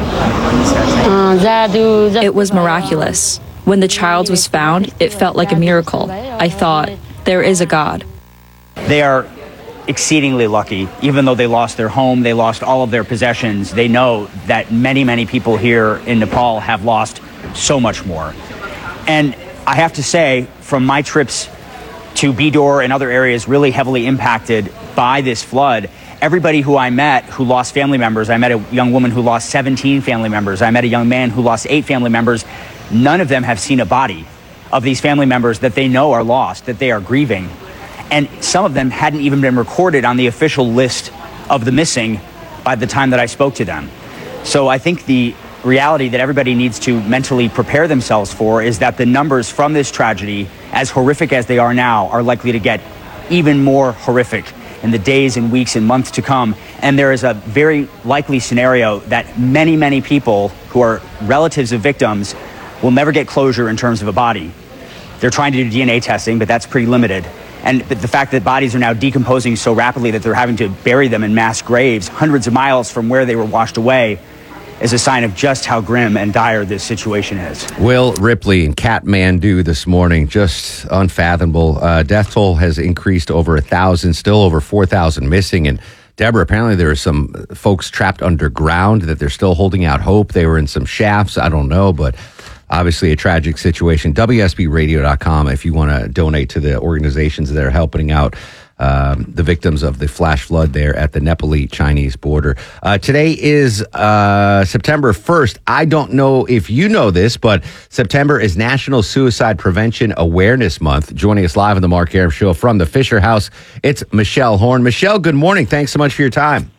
It was miraculous. When the child was found, it felt like a miracle. I thought, there is a God. They are exceedingly lucky. Even though they lost their home, they lost all of their possessions, they know that many, many people here in Nepal have lost so much more. And I have to say, from my trips to Bidor and other areas really heavily impacted by this flood, everybody who I met who lost family members, I met a young woman who lost 17 family members, I met a young man who lost 8 family members, none of them have seen a body of these family members that they know are lost, that they are grieving. And some of them hadn't even been recorded on the official list of the missing by the time that I spoke to them. So I think the reality that everybody needs to mentally prepare themselves for is that the numbers from this tragedy, as horrific as they are now, are likely to get even more horrific in the days and weeks and months to come. And there is a very likely scenario that many, many people who are relatives of victims will never get closure in terms of a body. They're trying to do DNA testing, but that's pretty limited. And the fact that bodies are now decomposing so rapidly that they're having to bury them in mass graves hundreds of miles from where they were washed away is a sign of just how grim and dire this situation is. Will Ripley in Kathmandu this morning, just unfathomable. Death toll has increased over 1,000, still over 4,000 missing. And Deborah, apparently there are some folks trapped underground that they're still holding out hope. They were in some shafts. I don't know, but obviously a tragic situation. WSBradio.com if you want to donate to the organizations that are helping out the victims of the flash flood there at the Nepali-Chinese border. Today is September 1st. I don't know if you know this, but September is National Suicide Prevention Awareness Month. Joining us live on the Mark Aram Show from the Fisher House, it's Michelle Horn. Michelle, good morning. Thanks so much for your time.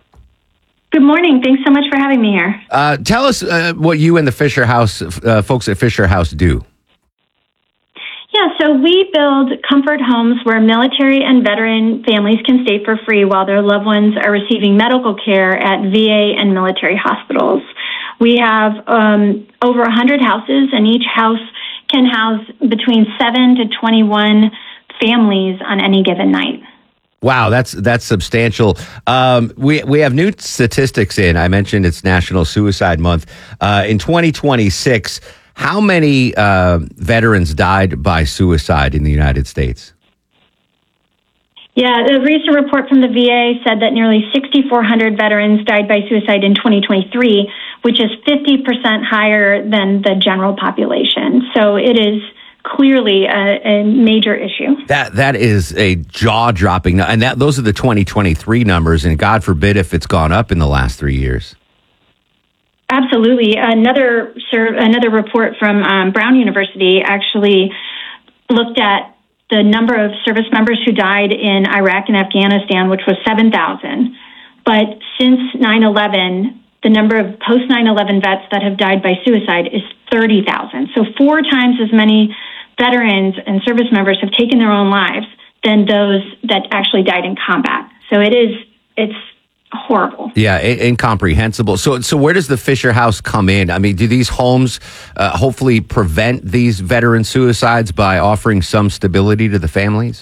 Good morning. Thanks so much for having me here. Tell us what you and the Fisher House, folks at Fisher House do. Yeah, so we build comfort homes where military and veteran families can stay for free while their loved ones are receiving medical care at VA and military hospitals. We have over 100 houses, and each house can house between 7 to 21 families on any given night. Wow, that's substantial. We have new statistics in. I mentioned it's National Suicide Month. In 2026, how many veterans died by suicide in the United States? Yeah, the recent report from the VA said that nearly 6,400 veterans died by suicide in 2023, which is 50% higher than the general population. So it is clearly a major issue. That is a jaw-dropping, and those are the 2023 numbers, and God forbid if it's gone up in the last 3 years. Absolutely. Another report from Brown University actually looked at the number of service members who died in Iraq and Afghanistan, which was 7,000. But since 9/11, the number of post 9/11 vets that have died by suicide is 30,000. So 4 times as many veterans and service members have taken their own lives than those that actually died in combat. So it's horrible. Yeah, incomprehensible. So where does the Fisher House come in? I mean, do these homes hopefully prevent these veteran suicides by offering some stability to the families?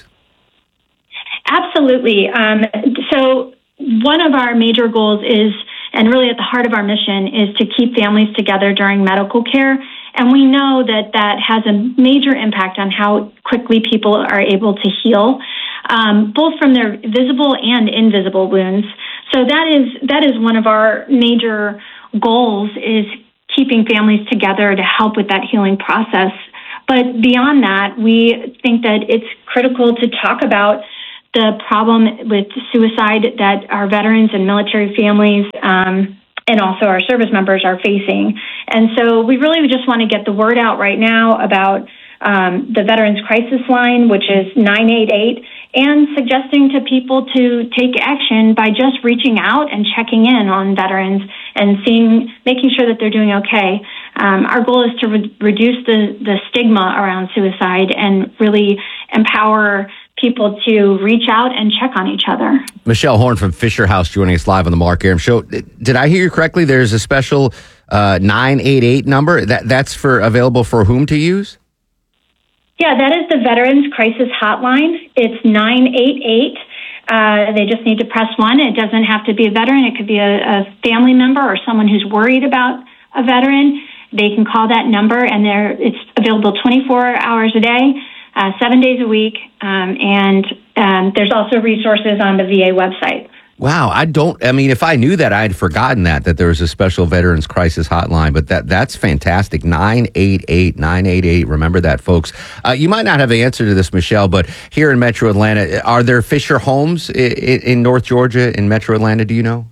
Absolutely. So one of our major goals is, and really at the heart of our mission, is to keep families together during medical care. And we know that that has a major impact on how quickly people are able to heal, both from their visible and invisible wounds. So that is one of our major goals, is keeping families together to help with that healing process. But beyond that, we think that it's critical to talk about the problem with suicide that our veterans and military families and also our service members are facing. And so we really just want to get the word out right now about the Veterans Crisis Line, which is 988, and suggesting to people to take action by just reaching out and checking in on veterans and making sure that they're doing okay. Our goal is to reduce the stigma around suicide and really empower people to reach out and check on each other. Michelle Horn from Fisher House joining us live on the Mark Arum Show. Did I hear you correctly? There's a special 988 number that's available for whom to use? Yeah, that is the Veterans Crisis Hotline. It's 988. They just need to press 1. It doesn't have to be a veteran. It could be a family member or someone who's worried about a veteran. They can call that number, and it's available 24 hours a day, 7 days a week, and there's also resources on the VA website. Wow, if I knew that, I'd forgotten that there was a special Veterans Crisis Hotline, but that's fantastic. 988. Remember that, folks. You might not have the answer to this, Michelle, but here in Metro Atlanta, are there Fisher homes in North Georgia, in Metro Atlanta, do you know?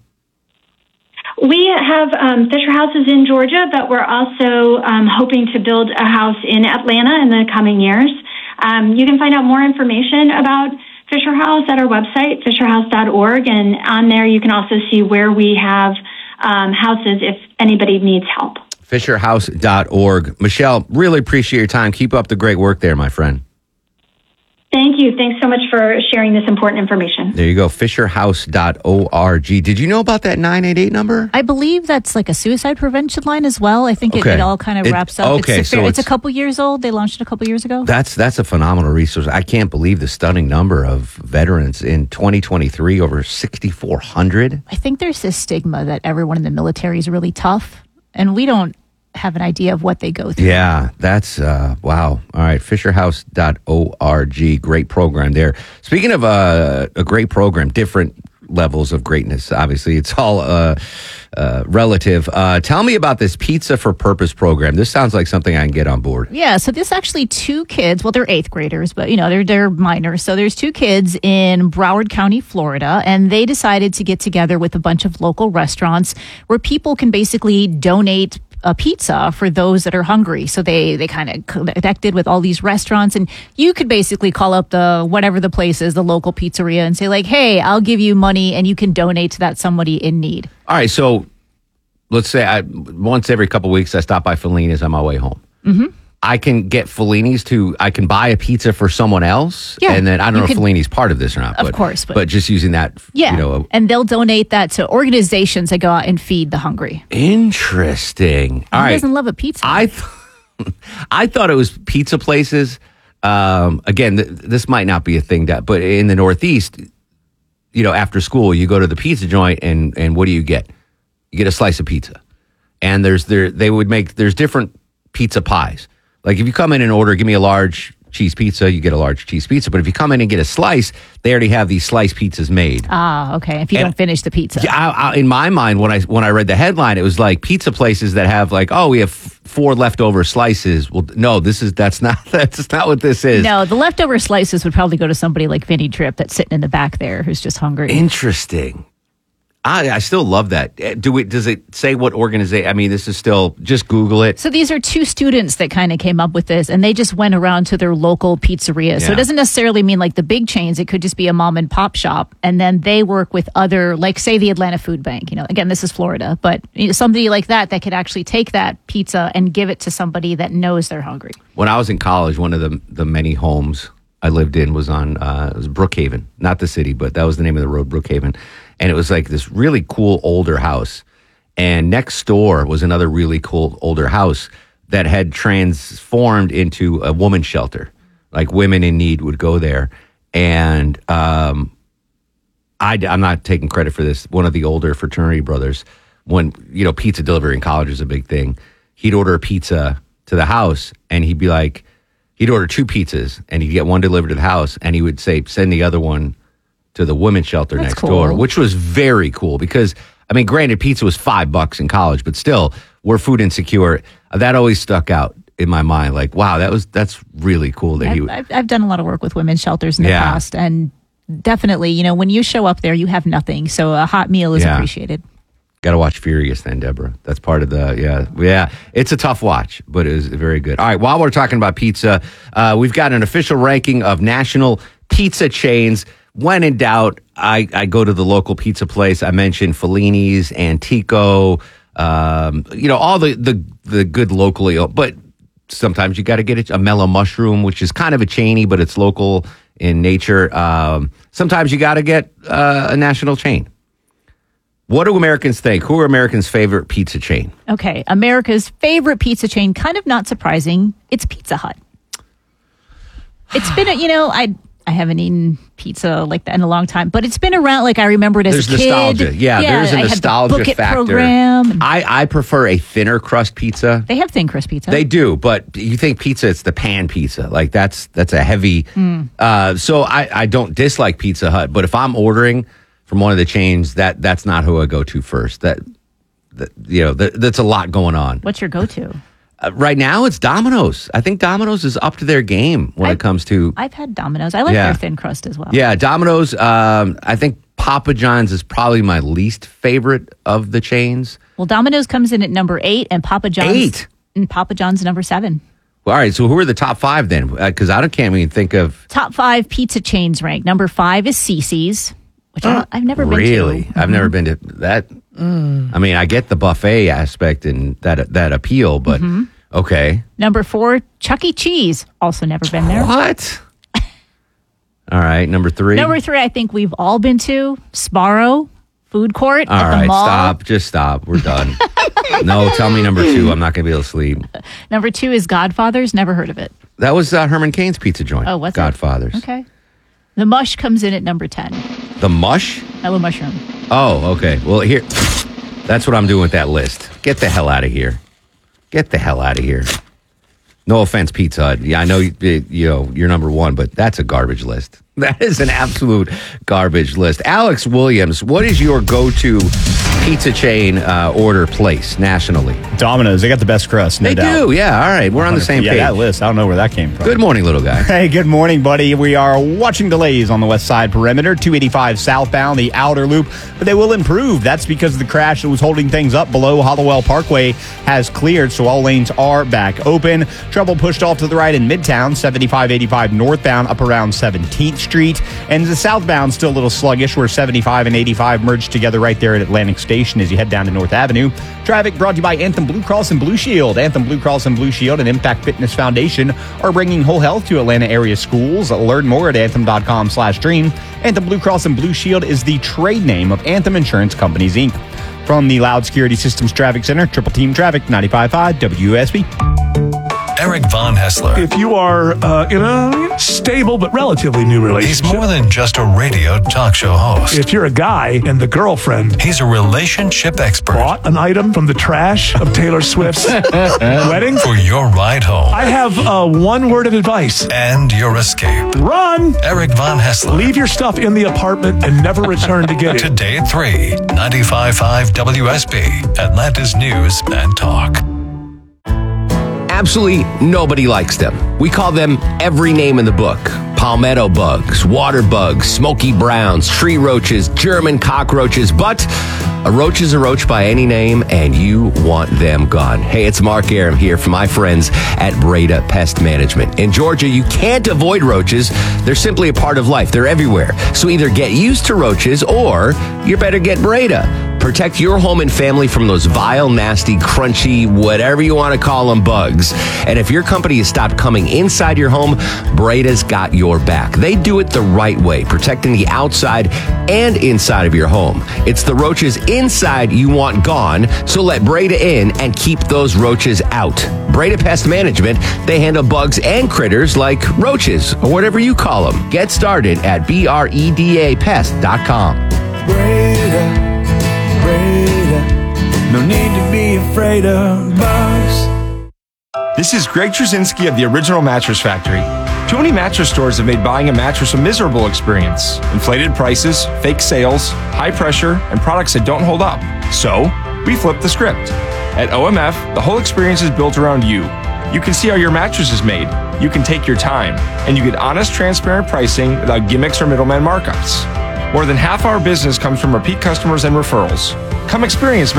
We have Fisher houses in Georgia, but we're also hoping to build a house in Atlanta in the coming years. You can find out more information about Fisher House at our website, fisherhouse.org, and on there you can also see where we have houses if anybody needs help. Fisherhouse.org. Michelle, really appreciate your time. Keep up the great work there, my friend. Thank you. Thanks so much for sharing this important information. There you go, fisherhouse.org. Did you know about that 988 number? I believe that's like a suicide prevention line as well. I think it all kind of wraps up. Okay, it's a couple years old. They launched it a couple years ago. That's a phenomenal resource. I can't believe the stunning number of veterans in 2023, over 6,400. I think there's this stigma that everyone in the military is really tough, and we don't have an idea of what they go through. Yeah, that's wow. All right, fisherhouse.org. Great program there. Speaking of a great program, different levels of greatness. Obviously, it's all relative. Tell me about this Pizza for Purpose program. This sounds like something I can get on board. Yeah, so this actually 2 kids, well, they're 8th graders, but they're minors. So there's 2 kids in Broward County, Florida, and they decided to get together with a bunch of local restaurants where people can basically donate a pizza for those that are hungry. So they kind of connected with all these restaurants, and you could basically call up whatever the place is, the local pizzeria, and say like, hey, I'll give you money and you can donate to that somebody in need. All right, so let's say once every couple of weeks I stop by Fellini's on my way home. Mm-hmm. I can get Fellini's I can buy a pizza for someone else. Yeah, and then I don't know if Fellini's part of this or not. Of course. But just using that. Yeah. And they'll donate that to organizations that go out and feed the hungry. Interesting. All right. Who doesn't love a pizza? I thought it was pizza places. Again, this might not be a thing, but in the Northeast, after school, you go to the pizza joint and what do you get? You get a slice of pizza. And there's different pizza pies. Like if you come in and order, give me a large cheese pizza, you get a large cheese pizza. But if you come in and get a slice, they already have these slice pizzas made. Ah, okay. If you don't finish the pizza. Yeah, in my mind, when I read the headline, it was like pizza places that have like, we have 4 leftover slices. Well, no, that's not what this is. No, the leftover slices would probably go to somebody like Vinny Tripp that's sitting in the back there who's just hungry. Interesting. I still love that. Does it say what organization? I mean, this is still, just Google it. So these are 2 students that kind of came up with this, and they just went around to their local pizzeria. Yeah. So it doesn't necessarily mean like the big chains. It could just be a mom and pop shop, and then they work with other, like say the Atlanta Food Bank. Again, this is Florida, but somebody like that could actually take that pizza and give it to somebody that knows they're hungry. When I was in college, one of the many homes I lived in was on it was Brookhaven, not the city, but that was the name of the road, Brookhaven. And it was like this really cool older house. And next door was another really cool older house that had transformed into a woman's shelter. Like women in need would go there. And I'm not taking credit for this. One of the older fraternity brothers, when, pizza delivery in college is a big thing, he'd order a pizza to the house and he'd be like, he'd order 2 pizzas and he'd get one delivered to the house and he would say, send the other one to the women's shelter next door, which was very cool because, I mean, granted, pizza was $5 in college, but still, we're food insecure. That always stuck out in my mind. Like, wow, that's really cool that I've done a lot of work with women's shelters in the past, and definitely, when you show up there, you have nothing, so a hot meal is appreciated. Got to watch Furious then, Deborah. That's part of the, it's a tough watch, but it was very good. All right, while we're talking about pizza, we've got an official ranking of national pizza chains. When in doubt, I go to the local pizza place. I mentioned Fellini's, Antico, all the good locally, but sometimes you got to get a Mellow Mushroom, which is kind of a chainy, but it's local in nature. Sometimes you got to get a national chain. What do Americans think? Who are Americans' favorite pizza chain? Okay, America's favorite pizza chain, kind of not surprising, it's Pizza Hut. It's been, I haven't eaten pizza like that in a long time, but it's been around. Like I remember it as a kid. There's nostalgia. Yeah, there's a nostalgia factor. Program. I prefer a thinner crust pizza. They have thin crust pizza. They do, but you think pizza, it's the pan pizza. Like that's a heavy. So I don't dislike Pizza Hut, but if I'm ordering from one of the chains, that's not who I go to first. That's a lot going on. What's your go-to? Right now, it's Domino's. I think Domino's is up to their game when it comes to... I've had Domino's. I like their thin crust as well. Yeah, Domino's. I think Papa John's is probably my least favorite of the chains. Well, Domino's comes in at number 8, and Papa John's... 8? And Papa John's number 7. Well, all right, so who are the top 5 then? Because can't even think of... Top 5 pizza chains ranked. Number 5 is Cici's, which I've never been to. Really? I've never been to that. I mean, I get the buffet aspect and that appeal, but... Okay. Number 4, Chuck E. Cheese. Also never been there. What? All right. Number 3. Number 3, I think we've all been to. Sbarro Food Court at the mall. Stop. Just stop. We're done. No, tell me number 2. I'm not going to be able to sleep. Number 2 is Godfather's. Never heard of it. That was Herman Cain's pizza joint. Oh, what's Godfather's. Okay. The Mush comes in at number 10. The Mush? Mellow Mushroom. Oh, okay. Well, here, that's what I'm doing with that list. Get the hell out of here. Get the hell out of here. No offense, Pizza Hut. Yeah, I know you're number 1, but that's a garbage list. That is an absolute garbage list. Alex Williams, what is your go-to pizza chain order place nationally? Domino's. They got the best crust, no doubt. They do, yeah. All right, we're on the same page. Yeah, that list. I don't know where that came from. Good morning, little guy. Hey, good morning, buddy. We are watching delays on the west side perimeter, 285 southbound, the outer loop, but they will improve. That's because the crash that was holding things up below Hollowell Parkway has cleared, so all lanes are back open. Trouble pushed off to the right in Midtown, 75-85 northbound, up around 17th Street. And the southbound still a little sluggish, where 75 and 85 merge together right there at Atlantic Station as you head down to North Avenue. Traffic brought to you by Anthem Blue Cross and Blue Shield. Anthem Blue Cross and Blue Shield and Impact Fitness Foundation are bringing whole health to Atlanta area schools. Learn more at anthem.com/dream. Anthem Blue Cross and Blue Shield is the trade name of Anthem Insurance Companies, Inc. From the Loud Security Systems Traffic Center, Triple Team Traffic, 95.5 WSB. Eric Von Hessler. If you are in a stable but relatively new relationship. He's more than just a radio talk show host. If you're a guy and the girlfriend. He's a relationship expert. Bought an item from the trash of Taylor Swift's wedding. For your ride home. I have one word of advice. And your escape. Run! Eric Von Hessler. Leave your stuff in the apartment and never return to get it. Today at 3, 95.5 WSB, Atlanta's News and Talk. Absolutely nobody likes them. We call them every name in the book. Palmetto bugs, water bugs, smoky browns, tree roaches, German cockroaches, but a roach is a roach by any name, and you want them gone. Hey, it's Mark Aram here from my friends at Breda Pest Management. In Georgia, you can't avoid roaches. They're simply a part of life. They're everywhere. So either get used to roaches or you better get Breda. Protect your home and family from those vile, nasty, crunchy, whatever you want to call them, bugs. And if your company has stopped coming inside your home, Breda's got your back. They do it the right way, protecting the outside and inside of your home. It's the roaches inside you want gone, so let Breda in and keep those roaches out. Breda Pest Management, they handle bugs and critters like roaches or whatever you call them. Get started at BREDAPest.com. Breda, no need to be afraid of bugs. This is Greg Trzynski of the Original Mattress Factory. Too many mattress stores have made buying a mattress a miserable experience. Inflated prices, fake sales, high pressure, and products that don't hold up. So, we flipped the script. At OMF, the whole experience is built around you. You can see how your mattress is made. You can take your time. And you get honest, transparent pricing without gimmicks or middleman markups. More than half our business comes from repeat customers and referrals. Come experience